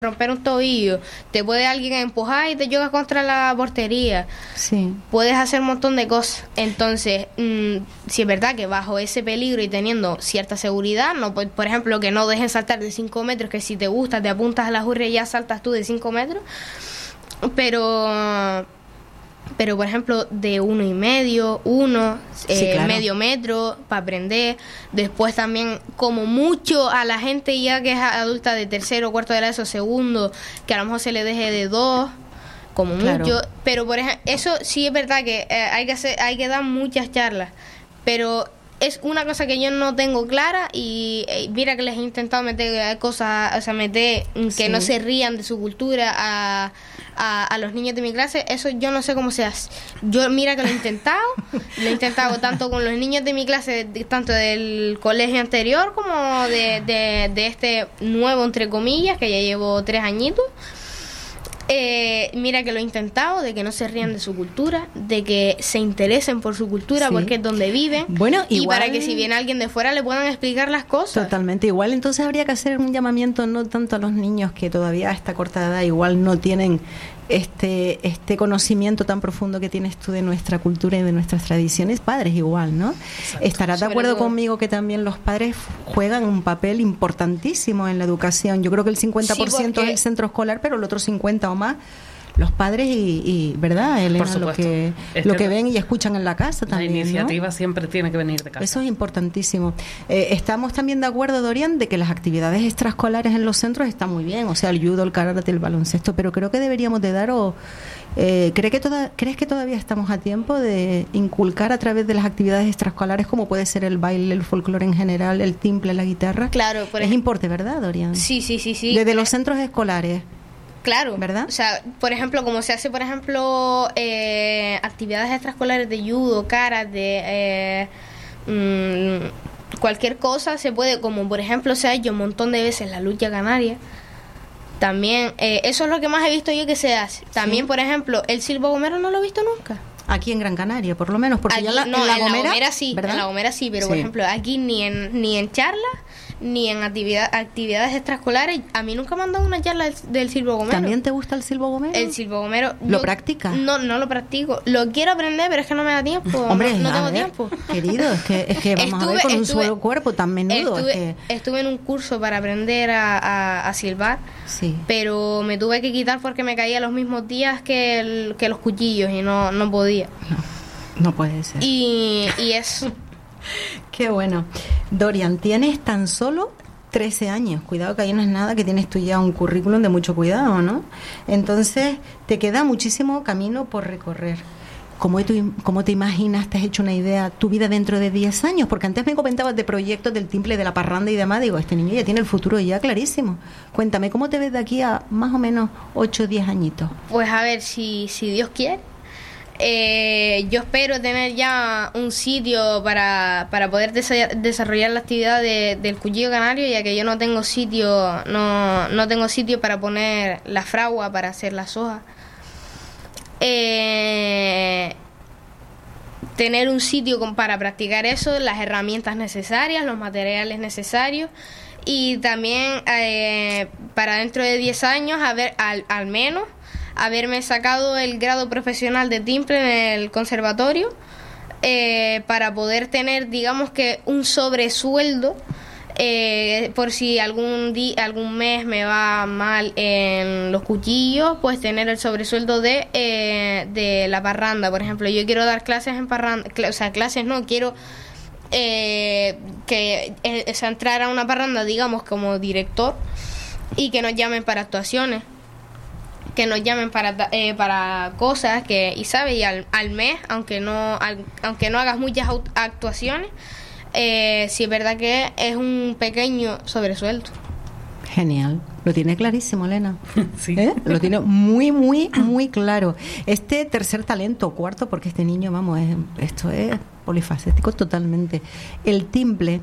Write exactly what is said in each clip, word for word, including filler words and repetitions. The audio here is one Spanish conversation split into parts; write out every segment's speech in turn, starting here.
romper un tobillo, te puede alguien empujar y te choca contra la portería. Sí. Puedes hacer un montón de cosas. Entonces, mmm, si es verdad que bajo ese peligro y teniendo cierta seguridad, no, por ejemplo, que no dejen saltar de cinco metros, que si te gusta, te apuntas a la jurria y ya saltas tú de cinco metros. Pero... pero por ejemplo de uno y medio, uno, eh, sí, claro. medio metro para aprender. Después también como mucho a la gente ya que es adulta de tercero, cuarto de la ESO, segundo, que a lo mejor se le deje de dos, como claro. mucho. Pero por ejemplo, eso sí es verdad que eh, hay que hacer, hay que dar muchas charlas, pero es una cosa que yo no tengo clara y eh, mira que les he intentado meter cosas, o sea, meter que sí. no se rían de su cultura a, a, a los niños de mi clase. Eso yo no sé cómo se hace. Yo mira que lo he intentado, lo he intentado tanto con los niños de mi clase, de, tanto del colegio anterior como de, de, de este nuevo, entre comillas, que ya llevo tres añitos. Eh, mira que lo he intentado, de que no se rían de su cultura, de que se interesen por su cultura, sí. porque es donde viven, bueno, y igual, para que si viene alguien de fuera le puedan explicar las cosas. Totalmente, igual entonces habría que hacer un llamamiento no tanto a los niños que todavía a esta corta edad igual no tienen este este conocimiento tan profundo que tienes tú de nuestra cultura y de nuestras tradiciones, padres igual, ¿no? Exacto. Estarás de acuerdo conmigo que también los padres juegan un papel importantísimo en la educación. Yo creo que el cincuenta por ciento sí, porque... es el centro escolar, pero el otro cincuenta por ciento o más los padres y, y ¿verdad, Elena? Lo que, es lo que, que ven y escuchan en la casa también. La iniciativa, ¿no? Siempre tiene que venir de casa. Eso es importantísimo. Eh, estamos también de acuerdo, Dorian, de que las actividades extraescolares en los centros están muy bien, o sea, el judo, el karate, el baloncesto, pero creo que deberíamos de dar o eh, ¿cree que toda, ¿crees que todavía estamos a tiempo de inculcar a través de las actividades extraescolares, como puede ser el baile, el folclore en general, el timple, la guitarra? Claro, por es importante, ¿verdad, Dorian? Sí, sí, sí, sí. Desde los centros escolares. Claro, ¿verdad? O sea, por ejemplo, como se hace, por ejemplo, eh, actividades extraescolares de judo, karate, eh, mmm, cualquier cosa se puede, como por ejemplo se ha hecho un montón de veces la lucha canaria. También, eh, eso es lo que más he visto yo que se hace. También, sí. Por ejemplo, el silbo gomero no lo he visto nunca. Aquí en Gran Canaria, por lo menos, porque aquí, ya la, no, en la en Gomera, la Gomera sí, ¿verdad? En la Gomera sí, pero sí. por ejemplo, aquí ni en ni en charlas ni en actividad, actividades extraescolares. A mí nunca me han dado una charla del, del silbo gomero. ¿También te gusta el silbo gomero? El silbo gomero. ¿Lo yo, practicas? No, no lo practico. Lo quiero aprender, pero es que no me da tiempo. Hombre, no, no tengo ver, tiempo. Querido, es que, es que vamos estuve, a ver con estuve, un solo cuerpo tan menudo. Estuve, es que... estuve en un curso para aprender a, a, a silbar, sí. pero me tuve que quitar porque me caía los mismos días que, el, que los cuchillos y no, no podía. No, no puede ser. Y, y eso. Qué bueno. Dorian, tienes tan solo trece años, cuidado que ahí no es nada, que tienes tú ya un currículum de mucho cuidado, ¿no? Entonces, te queda muchísimo camino por recorrer. ¿Cómo, tú, ¿Cómo te imaginas, te has hecho una idea, tu vida dentro de diez años? Porque antes me comentabas de proyectos del timple, de la parranda y demás. Digo, este niño ya tiene el futuro ya clarísimo. Cuéntame, ¿cómo te ves de aquí a más o menos ocho o diez añitos? Pues a ver, si, si Dios quiere. Eh, yo espero tener ya un sitio para, para poder desa- desarrollar la actividad de, del cuchillo canario, ya que yo no tengo sitio no, no tengo sitio para poner la fragua para hacer la soja. Eh, tener un sitio con, para practicar eso, las herramientas necesarias, los materiales necesarios, y también eh, para dentro de diez años haber, al, al menos haberme sacado el grado profesional de timple en el conservatorio, eh, para poder tener, digamos que, un sobresueldo, eh, por si algún día, algún mes me va mal en los cuchillos, pues tener el sobresueldo de eh, de la parranda. Por ejemplo, yo quiero dar clases en parranda, cl- o sea, clases no, quiero eh, que eh, o sea, entrar a una parranda, digamos, como director, y que nos llamen para actuaciones, que nos llamen para eh, para cosas que, y sabes, y al, al mes, aunque no al, aunque no hagas muchas actuaciones, eh, sí es verdad que es un pequeño sobresueldo. Genial, lo tiene clarísimo, Elena. Sí. ¿Eh? Lo tiene muy, muy, muy claro. Este tercer talento, cuarto, porque este niño, vamos, es, esto es polifacético totalmente. El timple,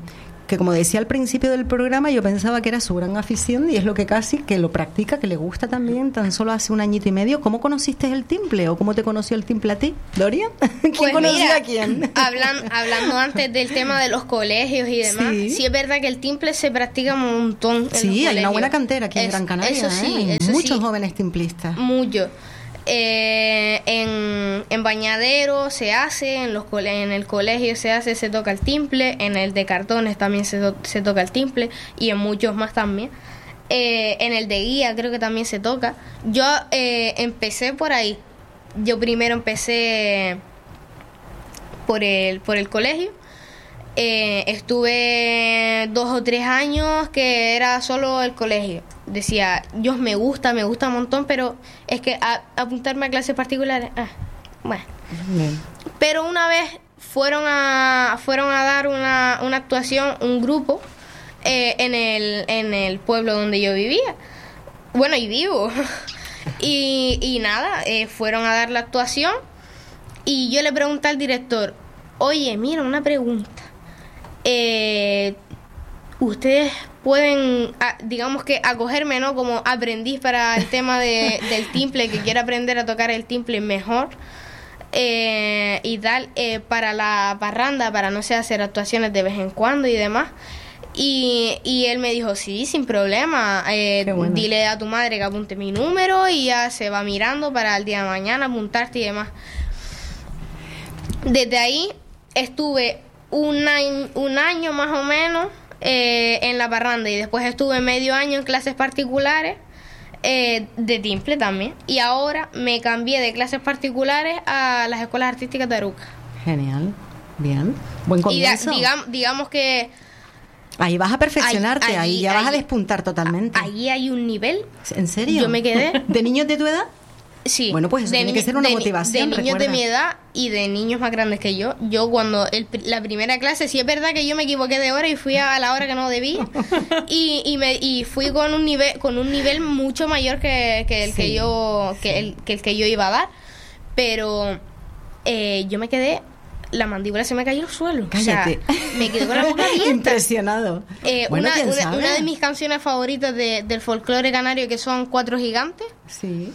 que como decía al principio del programa, yo pensaba que era su gran afición y es lo que casi, que lo practica, que le gusta también, tan solo hace un añito y medio. ¿Cómo conociste el timple o cómo te conoció el timple a ti, Dorian? ¿Quién pues conoció mira, a quién? Hablan, hablando antes del tema de los colegios y demás, sí, sí es verdad que el timple se practica un montón en sí, hay una buena cantera aquí es, en Gran Canaria, eso sí, ¿eh? Hay eso muchos sí, jóvenes timplistas. Mucho. Eh, en, en Bañadero se hace, en los cole, en el colegio se hace, se toca el timple, en el de Cartones también se, to, se toca el timple y en muchos más también. Eh, en el de Guía creo que también se toca. Yo eh, empecé por ahí. Yo primero empecé por el, por el colegio. Eh, estuve dos o tres años que era solo el colegio. Decía, Dios, me gusta, me gusta un montón, pero es que a, apuntarme a clases particulares, ah, bueno. Bien. Pero una vez fueron a fueron a dar una, una actuación, un grupo, eh, en el en el pueblo donde yo vivía. Bueno, y vivo. y, y nada, eh, fueron a dar la actuación y yo le pregunté al director, oye, mira, una pregunta. Eh, ustedes pueden, digamos que acogerme, ¿no? Como aprendiz para el tema de, del timple, que quiera aprender a tocar el timple mejor, eh, y tal, eh, para la parranda, para no sé, hacer actuaciones de vez en cuando y demás. Y, y él me dijo, sí, sin problema, eh, bueno. Dile a tu madre que apunte mi número y ya se va mirando para el día de mañana apuntarte y demás. Desde ahí estuve un año, un año más o menos eh, en la parranda y después estuve medio año en clases particulares eh, de timple también, y ahora me cambié de clases particulares a las escuelas artísticas de Aruca. Genial, bien, buen comienzo. Y da, digamos, digamos que ahí vas a perfeccionarte, ahí, ahí ya ahí, vas a despuntar totalmente. Ahí hay un nivel. ¿En serio? Yo me quedé. ¿De niños de tu edad? Sí. Bueno, pues eso tiene que ser una de, motivación. De niños recuerda. de mi edad y de niños más grandes que yo. Yo cuando el, la primera clase, sí es verdad que yo me equivoqué de hora y fui a la hora que no debía. y, y, me, y fui con un nivel con un nivel mucho mayor que, que el sí, que yo que, sí. el, que el que yo iba a dar. Pero eh, yo me quedé, la mandíbula se me cayó al suelo. Cállate. O sea, me quedé con la boca abierta. Impresionado. Eh, bueno, una, una, una de mis canciones favoritas de, del folclore canario, que son Cuatro Gigantes. Sí.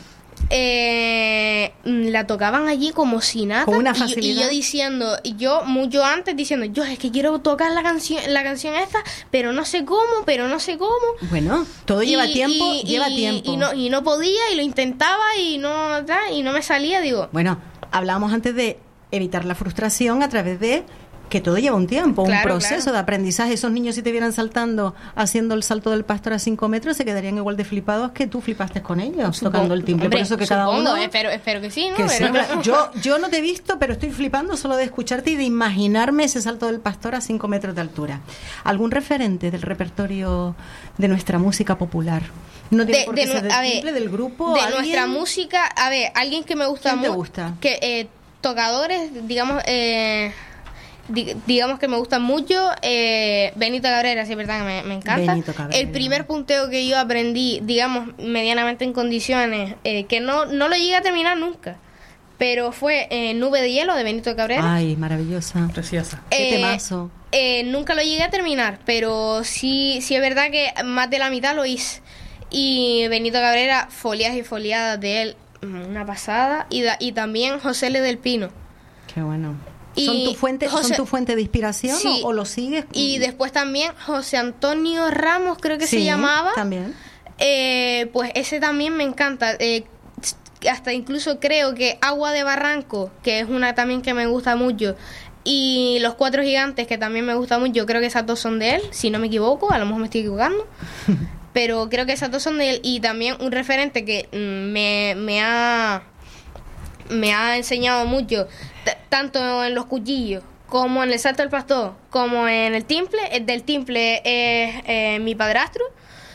Eh, la tocaban allí como si nada. Con una facilidad. Y, y yo diciendo, y yo mucho antes diciendo, yo es que quiero tocar la canción, la canción esta, pero no sé cómo, pero no sé cómo. Bueno, todo y, lleva tiempo, y, lleva y, tiempo. Y no, y no podía, y lo intentaba y no, y no me salía, digo. Bueno, hablábamos antes de evitar la frustración a través de que todo lleva un tiempo, claro, un proceso claro. de aprendizaje. Esos niños, si te vieran saltando, haciendo el salto del pastor a cinco metros, se quedarían igual de flipados que tú flipaste con ellos, supongo, tocando el timbre. Por eso que supongo, cada uno... Espero, espero que sí, ¿no? Que pero... sí, claro. yo, yo no te he visto, pero estoy flipando solo de escucharte y de imaginarme ese salto del pastor a cinco metros de altura. ¿Algún referente del repertorio de nuestra música popular? No tiene de, por qué de, ser del a timbre, ver, del grupo. De ¿alguien? Nuestra música, a ver, alguien que me gusta ¿Quién te mu- gusta? Que, eh, tocadores, digamos... Eh, digamos que me gusta mucho eh, Benito Cabrera, sí es verdad que me, me encanta. El primer punteo que yo aprendí, digamos, medianamente en condiciones, eh, que no, no lo llegué a terminar nunca, pero fue eh, Nube de Hielo de Benito Cabrera. Ay, maravillosa, preciosa. Qué eh, temazo. Eh, nunca lo llegué a terminar, pero sí, sí es verdad que más de la mitad lo hice. Y Benito Cabrera, folias y foliadas de él, una pasada. Y, da, y también José L. del Pino. Qué bueno. ¿Son tu fuente, José, ¿son tu fuente de inspiración sí, o, o lo sigues? Y después también José Antonio Ramos, creo que sí, se llamaba. También. Eh, pues ese también me encanta. Eh, hasta incluso creo que Agua de Barranco, que es una también que me gusta mucho, y Los Cuatro Gigantes, que también me gusta mucho. Creo que esas dos son de él, si no me equivoco. A lo mejor me estoy equivocando. Pero creo que esas dos son de él. Y también un referente que me, me ha... me ha enseñado mucho, t- tanto en los cuchillos como en el salto del pastor, como en el timple. El del timple es eh, mi padrastro.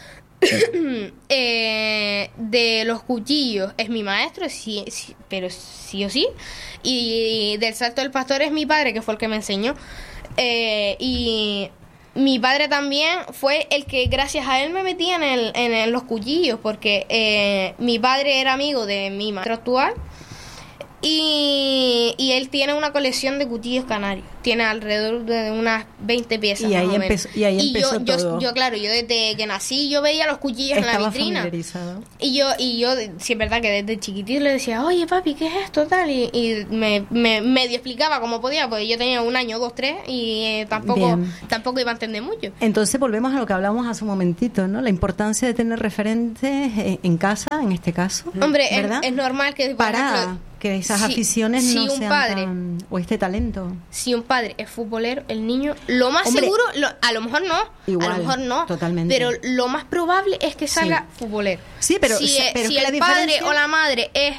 eh, de los cuchillos es mi maestro, sí, sí, pero sí o sí. Y del salto del pastor es mi padre, que fue el que me enseñó. Eh, y mi padre también fue el que, gracias a él, me metí en, el, en, el, los cuchillos, porque eh, mi padre era amigo de mi maestro actual. Y, y él tiene una colección de cuchillos canarios. tiene alrededor de unas veinte piezas. Y ahí más o empezó, menos. y ahí y empezó yo, todo. Yo, yo, claro, yo desde que nací, yo veía los cuchillos Estaba en la vitrina. familiarizado. Y yo, y yo, sí es verdad que desde chiquitito le decía, oye papi, ¿qué es esto? Tal, y, y me, me medio explicaba como podía, porque yo tenía un año, dos, tres, y eh, tampoco, Bien. tampoco iba a entender mucho. Entonces volvemos a lo que hablamos hace un momentito, ¿no? La importancia de tener referentes eh, en casa, en este caso. Hombre, es, ¿verdad? es normal que, por Para ejemplo, que esas si- aficiones si no un sean padre- tan... o este talento. si un padre es futbolero, el niño, lo más Hombre, seguro, lo- a lo mejor no, igual, a lo mejor no, totalmente. pero lo más probable es que salga Sí. futbolero. Sí, pero- si, eh, pero si que la el padre diferencia- o la madre es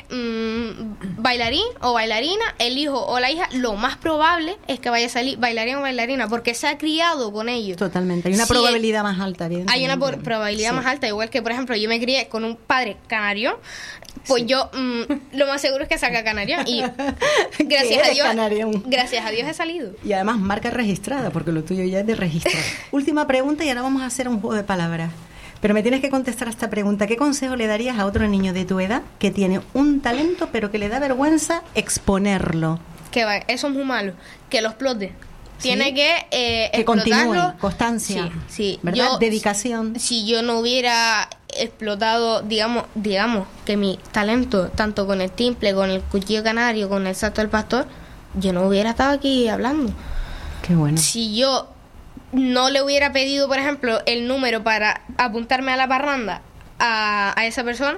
mm, bailarín o bailarina, el hijo o la hija, lo más probable es que vaya a salir bailarín o bailarina, porque se ha criado con ellos. Totalmente. Hay una Si probabilidad más alta, bien. Hay una por- probabilidad Sí. más alta, igual que, por ejemplo, yo me crié con un padre canario, pues Sí. yo mm, lo más seguro es que salga canario y Que gracias a eres Dios, canarión. gracias a Dios he salido. Y además marca registrada, porque lo tuyo ya es de registro. Última pregunta y ahora vamos a hacer un juego de palabras. Pero me tienes que contestar a esta pregunta. ¿Qué consejo le darías a otro niño de tu edad que tiene un talento pero que le da vergüenza exponerlo? Que va, eso es muy malo, que lo explote. Tiene Sí. que eh, Que explotarlo. continúe, constancia, Sí, sí. ¿verdad? Yo, Dedicación. Si yo no hubiera explotado, digamos, digamos que mi talento, tanto con el timple, con el cuchillo canario, con el salto del pastor, yo no hubiera estado aquí hablando. Qué bueno. Si yo no le hubiera pedido, por ejemplo, el número para apuntarme a la parranda a, a esa persona,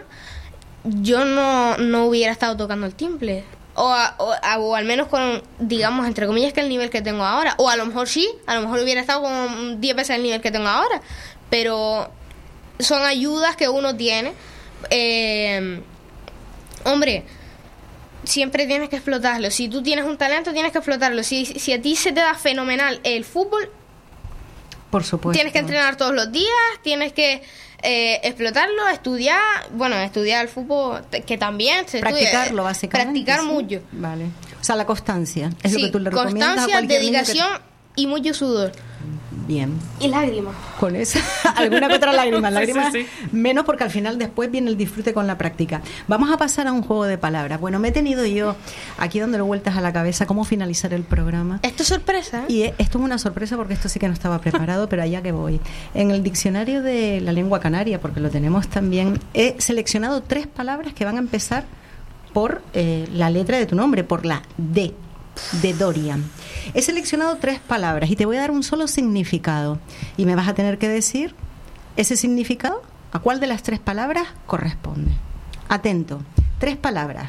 yo no, no hubiera estado tocando el timple. O, a- o, a- o al menos con, digamos, entre comillas, que el nivel que tengo ahora. O a lo mejor sí, a lo mejor hubiera estado con diez veces el nivel que tengo ahora. Pero son ayudas que uno tiene. Eh, hombre, siempre tienes que explotarlo. Si tú tienes un talento, tienes que explotarlo. Si, si a ti se te da fenomenal el fútbol, Por supuesto. tienes que entrenar todos los días, tienes que eh, explotarlo, estudiar, bueno, estudiar el fútbol, t- que también se estudia, Practicarlo, eh, básicamente. Practicar sí. mucho. Vale. O sea, la constancia. Es Sí, lo que tú le recomiendas a constancia, cualquier niño que- dedicación y mucho sudor. Bien. Y lágrimas. Con esa, alguna que otra lágrima, Sí, lágrimas sí, menos porque al final después viene el disfrute con la práctica. Vamos a pasar a un juego de palabras. Bueno, me he tenido yo aquí dándole vueltas a la cabeza cómo finalizar el programa. Esto es sorpresa, ¿eh? Y eh, esto es una sorpresa porque esto sí que no estaba preparado, pero allá que voy. En el diccionario de la lengua canaria, porque lo tenemos también, he seleccionado tres palabras que van a empezar por eh, la letra de tu nombre, por la D, de Dorian. He seleccionado tres palabras y te voy a dar un solo significado. Y me vas a tener que decir ese significado, a cuál de las tres palabras corresponde. Atento, tres palabras.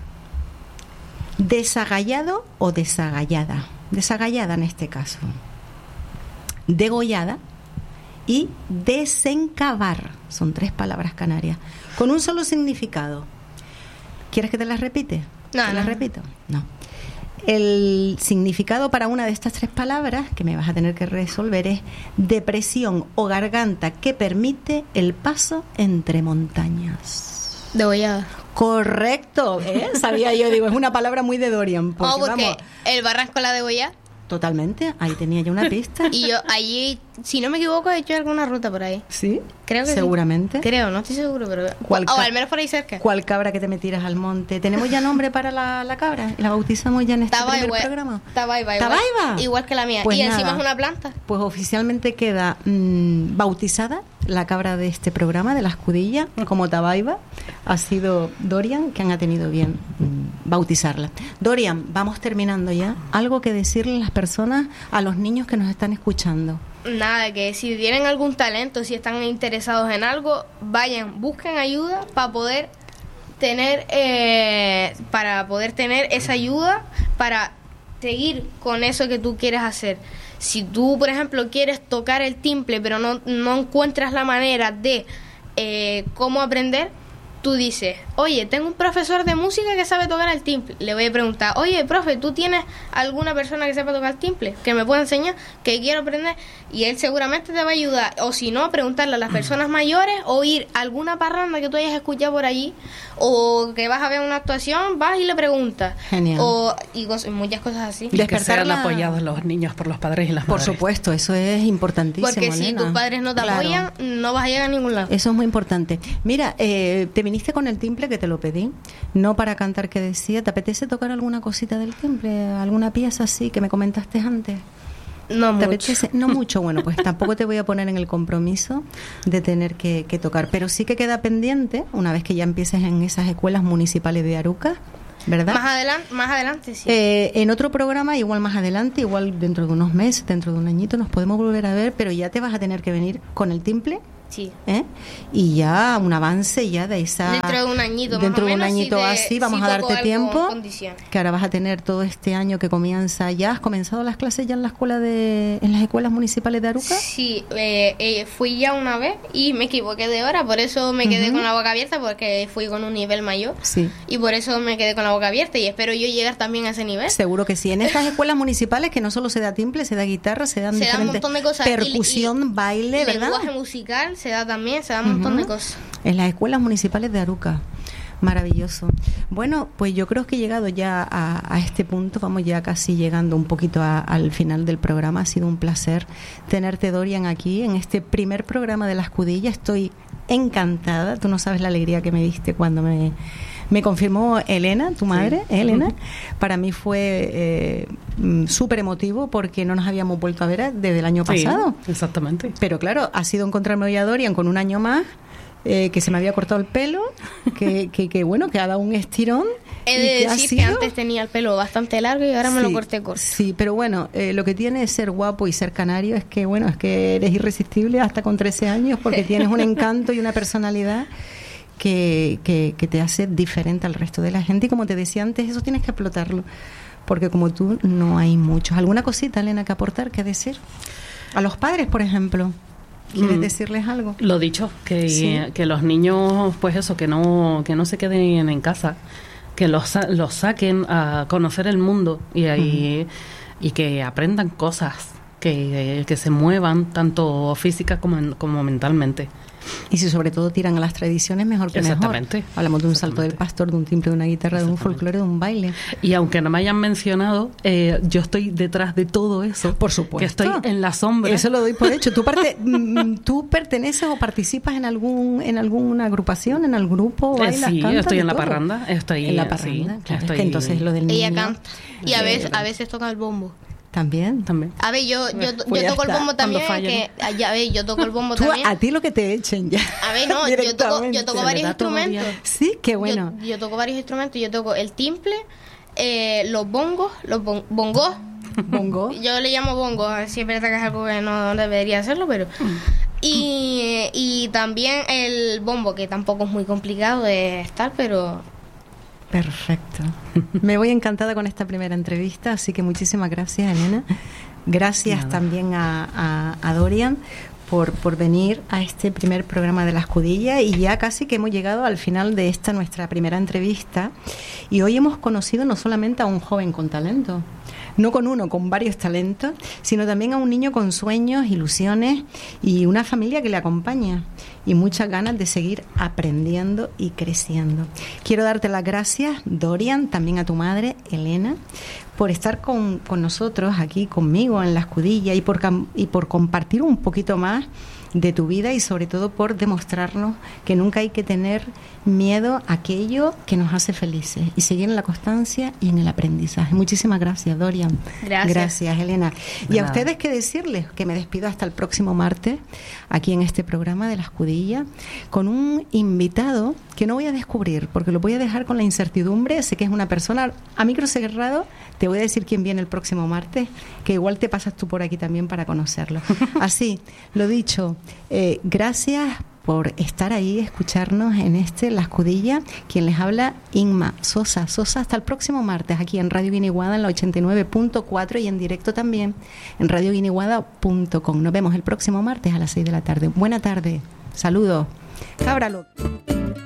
Desagallado o desagallada. Desagallada en este caso. Degollada y desencavar. Son tres palabras canarias con un solo significado. ¿Quieres que te las repite? No, ¿Te no. las repito? No. El significado para una de estas tres palabras que me vas a tener que resolver es depresión o garganta que permite el paso entre montañas. Degollada. Correcto, ¿eh? Sabía yo, digo, es una palabra muy de Dorian. Porque, Oh, porque vamos, el barranco la degollada. totalmente, ahí tenía yo una pista. Y yo allí, si no me equivoco, he hecho alguna ruta por ahí. ¿Sí? Creo que sí. Seguramente. Creo, no estoy seguro, pero... ¿Cuál O ca- al menos por ahí cerca. ¿Cuál cabra que te metieras al monte? ¿Tenemos ya nombre para la, la cabra? ¿La bautizamos ya en este primer Tabaiba. programa? Tabaiba, igual, ¿Tabaiba? igual que la mía. Pues y encima nada. es una planta. Pues oficialmente queda mm, bautizada la cabra de este programa, de la escudilla, como Tabaiba. Ha sido Dorian quien ha tenido bien mm, bautizarla. Dorian, vamos terminando ya. Algo que decirle a las personas, a los niños que nos están escuchando. Nada, que si tienen algún talento, si están interesados en algo, vayan, busquen ayuda para poder tener eh, para poder tener esa ayuda para seguir con eso que tú quieres hacer. Si tú, por ejemplo, quieres tocar el timple, pero no, no encuentras la manera de eh, cómo aprender, tú dices, oye, tengo un profesor de música que sabe tocar el timple. Le voy a preguntar, oye, profe, ¿tú tienes alguna persona que sepa tocar el timple? Que me pueda enseñar, que quiero aprender. Y él seguramente te va a ayudar. O si no, preguntarle a las personas mayores o ir a alguna parranda que tú hayas escuchado por allí. O que vas a ver una actuación, vas y le preguntas. Genial. O, y cos- muchas cosas así. Y que Despertar sean la- apoyados los niños por los padres y las Por madres. supuesto, eso es importantísimo. Porque si nena. tus padres no te Claro. apoyan, no vas a llegar a ningún lado. Eso es muy importante. Mira, eh, te viniste con el timple, que te lo pedí, no para cantar, que decía, ¿te apetece tocar alguna cosita del timple? ¿Alguna pieza así que me comentaste antes? No ¿Te mucho. apetece? No mucho, bueno, pues tampoco te voy a poner en el compromiso de tener que, que tocar, pero sí que queda pendiente, una vez que ya empieces en esas escuelas municipales de Aruca, ¿verdad? Más adelante, más adelante sí. Eh, en otro programa, igual más adelante, igual dentro de unos meses, dentro de un añito, nos podemos volver a ver, pero ya te vas a tener que venir con el timple. Sí. ¿Eh? Y ya un avance ya de esa... Dentro de un añito más Dentro o de un menos, añito si te- así, vamos si a toco darte algo tiempo, en condiciones. que ahora vas a tener todo este año que comienza. ¿Ya has comenzado las clases ya en la escuela de en las escuelas municipales de Aruca? Sí, eh, eh, fui ya una vez y me equivoqué de hora, por eso me quedé Ujú. con la boca abierta, porque fui con un nivel mayor. Sí. Y por eso me quedé con la boca abierta y espero yo llegar también a ese nivel. Seguro que sí. En estas escuelas municipales, que no solo se da timple, se da guitarra, se dan Se da un diferentes montón de cosas. percusión, Y- y- baile, ¿verdad? Lenguaje musical se da también, se da un montón de Ujú. cosas. En las escuelas municipales de Aruca. Maravilloso. Bueno, pues yo creo que he llegado ya a, a este punto, vamos ya casi llegando un poquito a- al final del programa. Ha sido un placer tenerte, Dorian, aquí en este primer programa de La Escudilla. Estoy encantada. Tú no sabes la alegría que me diste cuando me, me confirmó Elena, tu madre, Sí. Elena. Ujú. Para mí fue eh, mm, súper emotivo porque no nos habíamos vuelto a ver desde el año Sí, pasado. exactamente. Pero claro, ha sido encontrarme hoy a Dorian con un año más, eh, que se me había cortado el pelo, que, que, que bueno, que ha dado un estirón. He y de que ha decir que sido- antes tenía el pelo bastante largo y ahora me lo Sí, corté corto. Sí, pero bueno, eh, lo que tiene ser guapo y ser canario es que, bueno, es que eres irresistible hasta con trece años porque tienes un encanto y una personalidad que, que, que te hace diferente al resto de la gente. Y como te decía antes, eso tienes que explotarlo, porque como tú no hay muchos. ¿Alguna cosita, Elena, que aportar, que decir? A los padres, por ejemplo. ¿Quieres Mm. decirles algo? Lo dicho, que, Sí. que los niños, pues eso, que no, que no se queden en casa, que los, sa- los saquen a conocer el mundo y, ahí, y que aprendan cosas, que, que se muevan tanto física como, en- como mentalmente. Y si sobre todo tiran a las tradiciones, mejor que Exactamente. mejor. Hablamos de un salto del Exactamente. pastor, de un timbre, de una guitarra, de un Exactamente. folclore, de un baile. Y aunque no me hayan mencionado, eh, yo estoy detrás de todo eso. Por supuesto. Que estoy en la sombra. Eso lo doy por hecho. ¿Tú, parte, mm, ¿tú perteneces o participas en algún en alguna agrupación, en algún grupo? Eh, ¿Bailas, sí, cantas, estoy de en la todo? parranda. Estoy, En la sí, parranda, claro. Es estoy- que entonces lo del niño... Ella canta y a Eh, veces, a veces toca el bombo. También. También. A ver, yo, yo, Pues yo ya toco el está, bombo cuando también, falle, que, ya ves, yo toco el bombo Tú, también. a ti lo que te echen ya. A ver, no, yo toco, Directamente. yo toco De varios verdad, todo instrumentos. bien. Sí, qué bueno. Yo, yo toco varios instrumentos, yo toco el timple, eh, los bongos, los bon- bongos. Bongo. Yo le llamo bongo, sí es verdad que es algo que no debería hacerlo, pero... Y, y también el bombo, que tampoco es muy complicado de estar, pero... Perfecto. Me voy encantada con esta primera entrevista, así que muchísimas gracias, Elena. Gracias Nada. también a, a, a Dorian por, por venir a este primer programa de La Escudilla, y ya casi que hemos llegado al final de esta nuestra primera entrevista, y hoy hemos conocido no solamente a un joven con talento, no con uno, con varios talentos, sino también a un niño con sueños, ilusiones y una familia que le acompaña y muchas ganas de seguir aprendiendo y creciendo. Quiero darte las gracias, Dorian, también a tu madre, Elena, por estar con, con nosotros aquí, conmigo en La Escudilla, y por, cam- y por compartir un poquito más de tu vida, y sobre todo por demostrarnos que nunca hay que tener miedo a aquello que nos hace felices y seguir en la constancia y en el aprendizaje. Muchísimas gracias, Dorian. Gracias. Gracias, Elena. Y De a nada. ustedes que decirles que me despido hasta el próximo martes aquí en este programa de La Escudilla con un invitado que no voy a descubrir porque lo voy a dejar con la incertidumbre. Sé que es una persona a micro cerrado. Te voy a decir quién viene el próximo martes, que igual te pasas tú por aquí también para conocerlo. Así, lo dicho, eh, gracias por estar ahí, escucharnos en este La Escudilla. Quien les habla, Inma Sosa. Sosa, hasta el próximo martes aquí en Radio Guiniguada en la ochenta y nueve punto cuatro y en directo también en radio guiniguada punto com. Nos vemos el próximo martes a las seis de la tarde. Buena tarde. Saludos. Cábralo.